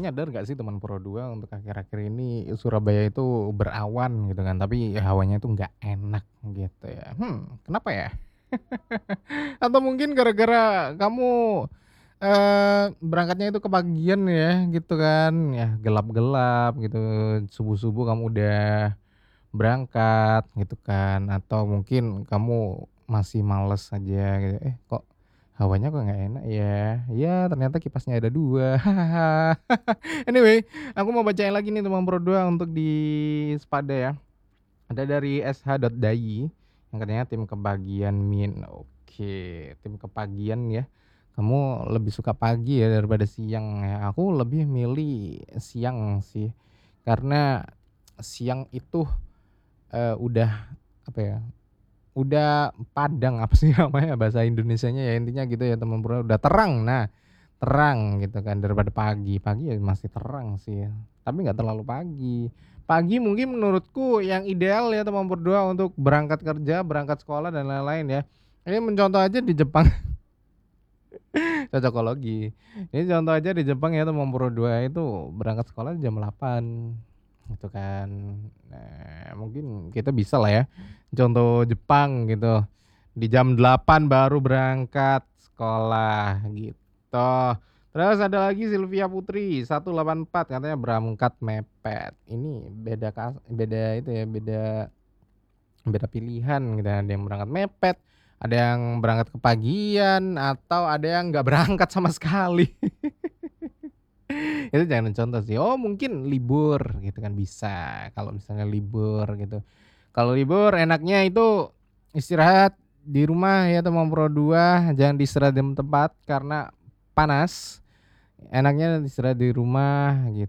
nyadar nggak sih teman Pro 2 untuk akhir-akhir ini Surabaya itu berawan gitu kan, tapi hawanya itu nggak enak gitu ya. Kenapa ya? Atau mungkin gara-gara kamu, berangkatnya itu kepagian ya gitu kan, ya gelap-gelap gitu, subuh-subuh kamu udah berangkat gitu kan, atau mungkin kamu masih males aja gitu, kok hawanya kok nggak enak ya? Ya ternyata kipasnya ada 2. Anyway, aku mau bacain lagi nih teman Pro 2 untuk di Spada ya. Ada dari sh.dai yang katanya tim kebagian min. Oke, tim kepagian ya. Kamu lebih suka pagi ya daripada siang ya. Aku lebih milih siang sih. Karena siang itu, udah apa ya, udah padang apa sih namanya bahasa Indonesianya ya intinya gitu ya teman Bro, udah terang. Nah, terang gitu kan daripada pagi. Pagi ya masih terang sih ya, tapi nggak terlalu pagi. Pagi mungkin menurutku yang ideal ya teman berdua untuk berangkat kerja, berangkat sekolah dan lain-lain ya. Ini mencontoh aja di Jepang, cocokologi. Ini contoh aja di Jepang ya teman berdua itu berangkat sekolah jam 8 gitu kan. Nah, mungkin kita bisa lah ya contoh Jepang gitu. Di jam 8 baru berangkat sekolah gitu. Terus ada lagi Sylvia Putri 184 katanya berangkat mepet. Ini beda itu ya, beda beda pilihan gitu, ada yang berangkat mepet, ada yang berangkat kepagian, atau ada yang nggak berangkat sama sekali. Itu jangan contoh sih. Oh mungkin libur gitu kan bisa, kalau misalnya libur gitu. Kalau libur enaknya itu istirahat di rumah ya teman Pro 2, jangan diistirahat di tempat karena panas. Enaknya istirahat di rumah gitu.